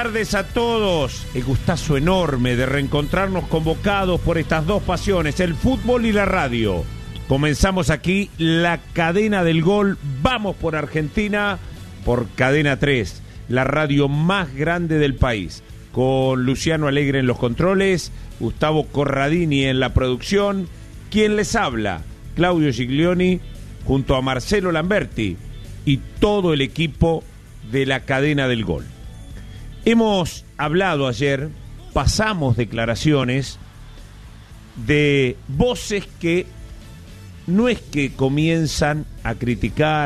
tardes a todos. El gustazo enorme de reencontrarnos convocados por estas dos pasiones, el fútbol y la radio. Comenzamos aquí la cadena del gol. Vamos por Argentina, por Cadena 3, la radio más grande del país. Con Luciano Alegre en los controles, Gustavo Corradini en la producción. Quien les habla, Claudio Giglioni, junto a Marcelo Lamberti y todo el equipo de la cadena del gol. Hemos hablado ayer, pasamos declaraciones de voces que no es que comienzan a criticar,